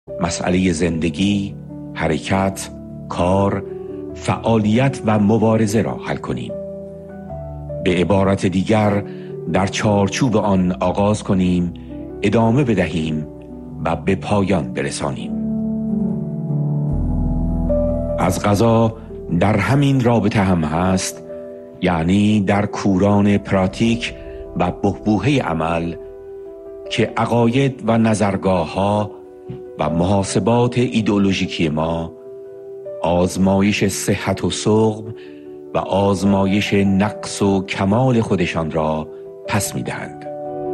مسئله زندگی، حرکت، کار، فعالیت و مبارزه را حل کنیم. به عبارت دیگر در چارچوب آن آغاز کنیم، ادامه بدهیم و به پایان برسانیم. از قضا در همین رابطه هم هست، یعنی در کوران پراتیک و بحبوحه عمل، که عقاید و نظرگاه ها و محاسبات ایدئولوژیکی ما آزمایش صحت و سقم و آزمایش نقص و کمال خودشان را پس می‌دهند.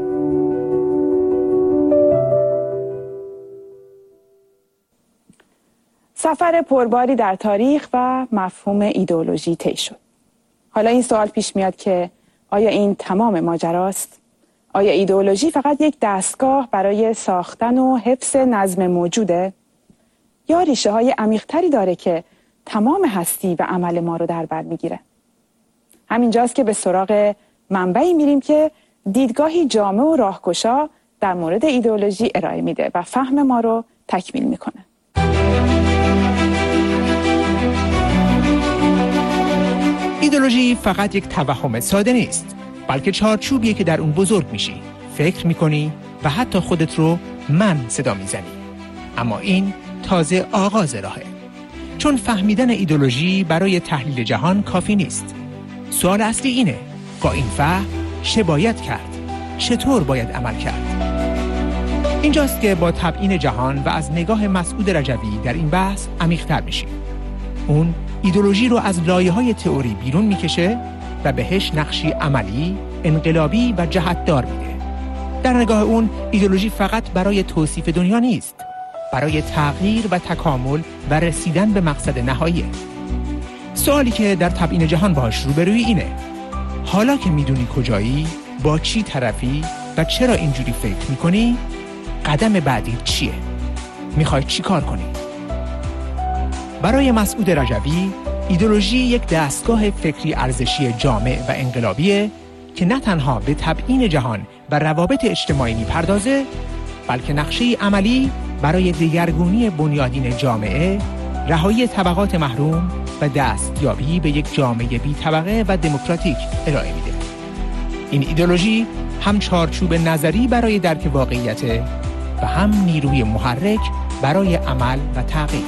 سفر پرباری در تاریخ و مفهوم ایدئولوژی طی شد. حالا این سوال پیش میاد که آیا این تمام ماجراست؟ آیا ایدئولوژی فقط یک دستگاه برای ساختن و حفظ نظم موجوده؟ یا ریشه های عمیق‌تری داره که تمام هستی و عمل ما رو در بر میگیره؟ همینجاست که به سراغ منبعی میریم که دیدگاهی جامع و راهگشا در مورد ایدئولوژی ارائه میده و فهم ما رو تکمیل میکنه. ایدئولوژی فقط یک توهم ساده نیست، بلکه چارچوبیه که در اون بزرگ میشی، فکر میکنی و حتی خودت رو من صدا میزنی. اما این تازه آغاز راهه، چون فهمیدن ایدئولوژی برای تحلیل جهان کافی نیست. سوال اصلی اینه: با این فهم چه باید کرد؟ چطور باید عمل کرد؟ اینجاست که با تبیین جهان و از نگاه مسعود رجوی در این بحث عمیق‌تر میشیم. اون ایدئولوژی رو از لایه‌های تئوری بیرون میکشه و بهش نقشی عملی، انقلابی و جهتدار میده. در نگاه اون ایدئولوژی فقط برای توصیف دنیا نیست، برای تغییر و تکامل و رسیدن به مقصد نهایی. سوالی که در تبیین جهان باهاش روبرویی اینه: حالا که میدونی کجایی، با چی طرفی و چرا اینجوری فکر میکنی، قدم بعدی چیه؟ میخوای چی کار کنی؟ برای مسعود رجوی ایدئولوژی یک دستگاه فکری ارزشی جامع و انقلابیه که نه تنها به تبیین جهان و روابط اجتماعی میپردازه، بلکه نقشه عملی برای دگرگونی بنیادین جامعه، رهایی طبقات محروم و دستیابی به یک جامعه بی طبقه و دموکراتیک ارائه میده. این ایدئولوژی هم چارچوب نظری برای درک واقعیت و هم نیروی محرک برای عمل و تغییر.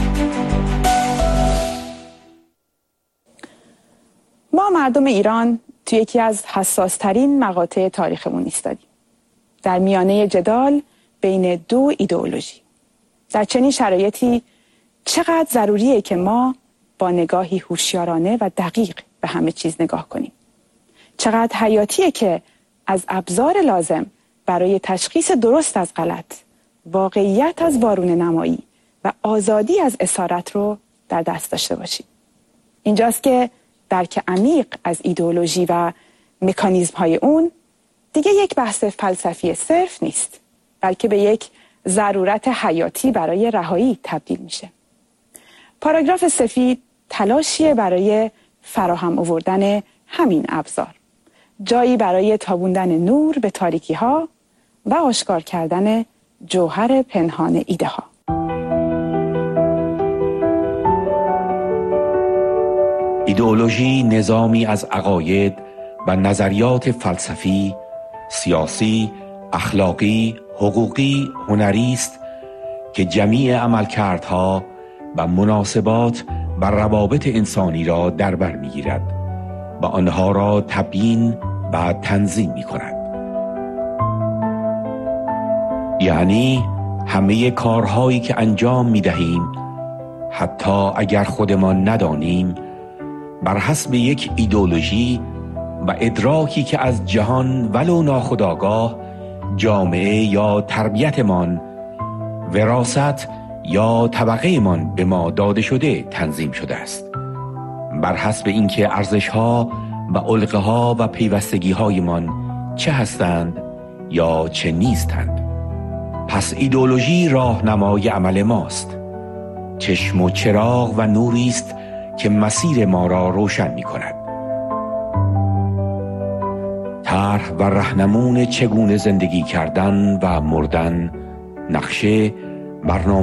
ما مردم ایران توی یکی از حساس‌ترین مقاطع تاریخمون ایستادیم، در میانه جدال بین دو ایدئولوژی. در چنین شرایطی چقدر ضروریه که ما با نگاهی هوشیارانه و دقیق به همه چیز نگاه کنیم. چقدر حیاتیه که از ابزار لازم برای تشخیص درست از غلط، واقعیت از وارونه نمایی و آزادی از اسارت رو در دست داشته باشیم. اینجاست که درک عمیق از ایدئولوژی و مکانیزم های اون دیگه یک بحث فلسفی صرف نیست، بلکه به یک ضرورت حیاتی برای رهایی تبدیل میشه. پاراگراف سفید تلاشیه برای فراهم آوردن همین ابزار، جایی برای تابوندن نور به تاریکی ها و آشکار کردن جوهر پنهان ایده ها. ایدئولوژی نظامی از عقاید و نظریات فلسفی، سیاسی، اخلاقی، حقوقی، هنری است که جمیع عملکردها و مناسبات و روابط انسانی را در بر می‌گیرد و آنها را تبیین و تنظیم می‌کند. یعنی همه کارهایی که انجام می‌دهیم، حتی اگر خودمان ندانیم، بر حسب یک ایدئولوژی و ادراکی که از جهان ولو ناخودآگاه، جامعه یا تربیتمان، وراثت یا طبقه من به ما داده شده تنظیم شده است، بر حسب اینکه ارزش‌ها و علقه‌ها و پیوستگی‌هایمان چه هستند یا چه نیستند. پس ایدئولوژی راهنمای عمل ماست، چشم و چراغ و نوری است که مسیر ما را روشن می‌کند. طرح و راهنمون چگونه زندگی کردن و مردن، نقشه برنامه